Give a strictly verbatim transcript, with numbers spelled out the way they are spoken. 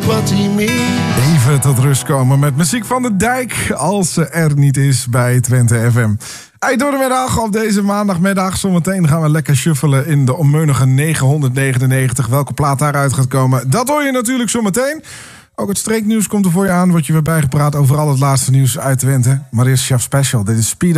wat hij mist. Even tot rust komen met muziek van de Dijk, als ze er niet is bij Twente F M. Hey, door de middag op deze maandagmiddag. Zometeen gaan we lekker shuffelen in de onmeunige negenhonderdnegenennegentig. Welke plaat daaruit gaat komen, dat hoor je natuurlijk zometeen. Ook het streeknieuws komt er voor je aan. Wordt je weer bijgepraat over al het laatste nieuws uit Twente. Maar eerst Chef Special. Dit is Speed.